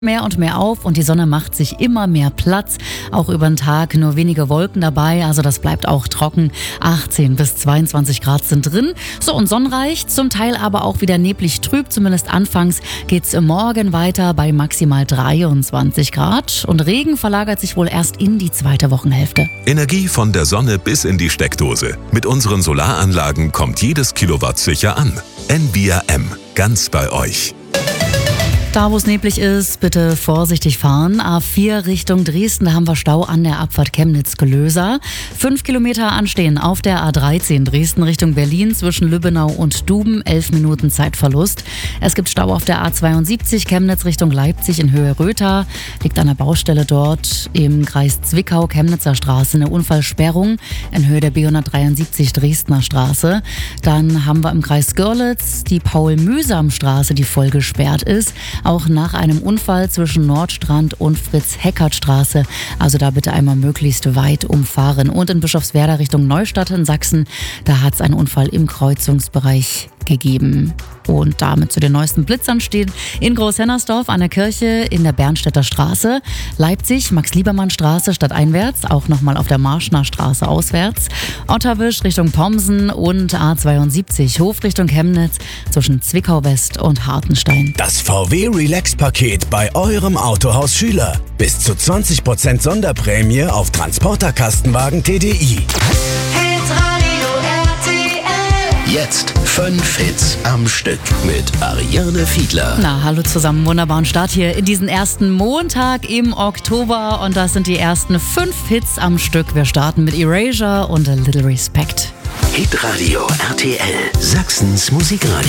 Mehr und mehr auf und die Sonne macht sich immer mehr Platz. Auch über den Tag nur wenige Wolken dabei, also das bleibt auch trocken. 18 bis 22 Grad sind drin. So, und sonnenreich, zum Teil aber auch wieder neblig trüb. Zumindest anfangs geht's morgen weiter bei maximal 23 Grad. Und Regen verlagert sich wohl erst in die zweite Wochenhälfte. Energie von der Sonne bis in die Steckdose. Mit unseren Solaranlagen kommt jedes Kilowatt sicher an. NBRM, ganz bei euch. Da, wo es neblig ist, bitte vorsichtig fahren. A4 Richtung Dresden, da haben wir Stau an der Abfahrt Chemnitz-Gelösa. 5 Kilometer anstehen auf der A13 Dresden Richtung Berlin zwischen Lübbenau und Duben. 11 Minuten Zeitverlust. Es gibt Stau auf der A72 Chemnitz Richtung Leipzig in Höhe Rötha. Liegt an der Baustelle dort im Kreis Zwickau, Chemnitzer Straße. Eine Unfallsperrung in Höhe der B173 Dresdner Straße. Dann haben wir im Kreis Görlitz die Paul-Mühsam-Straße, die voll gesperrt ist. Auch nach einem Unfall zwischen Nordstrand und Fritz-Heckert-Straße. Also da bitte einmal möglichst weit umfahren. Und in Bischofswerda Richtung Neustadt in Sachsen, da hat es einen Unfall im Kreuzungsbereich gegeben. Und damit zu den neuesten Blitzern stehen in Großhennersdorf an der Kirche in der Bernstädter Straße, Leipzig, Max-Liebermann-Straße stadteinwärts, auch nochmal auf der Marschner Straße auswärts, Otterwisch Richtung Pomsen und A72 Hof Richtung Chemnitz zwischen Zwickau-West und Hartenstein. Das VW Relax-Paket bei eurem Autohaus Schüler. Bis zu 20% Sonderprämie auf Transporterkastenwagen TDI. Jetzt 5 Hits am Stück mit Ariane Fiedler. Na, hallo zusammen, wunderbaren Start hier in diesen ersten Montag im Oktober und das sind die ersten 5 Hits am Stück. Wir starten mit Erasure und A Little Respect. Hitradio RTL, Sachsens Musikradio.